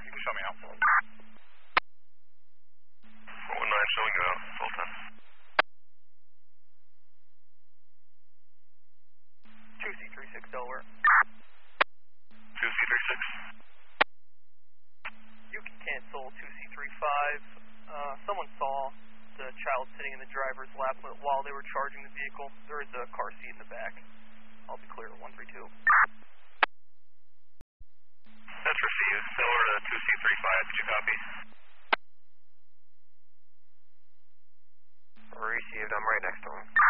You can show me out. 419 showing you out, Sultan. 2C36 Delaware. 2C36. You can cancel 2C35. Someone saw the child sitting in the driver's lap while they were charging the vehicle. There is a car seat in the back. I'll be clear at 132. That's received. Delaware 2C35, did you copy? Received, I'm right next to him.